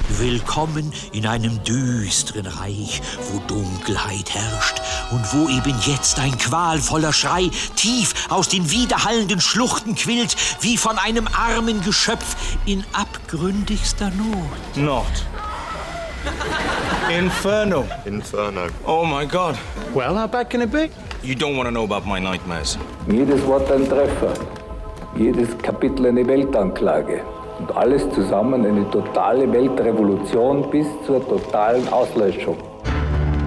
Willkommen in einem düsteren Reich, wo Dunkelheit herrscht und wo eben jetzt ein qualvoller Schrei tief aus den widerhallenden Schluchten quillt, wie von einem armen Geschöpf in abgründigster Not. Not. Inferno. Inferno. Oh my God. Well, how bad can it be? You don't want to know about my nightmares. Jedes Wort ein Treffer. Jedes Kapitel eine Weltanklage. Und alles zusammen eine totale Weltrevolution bis zur totalen Auslöschung.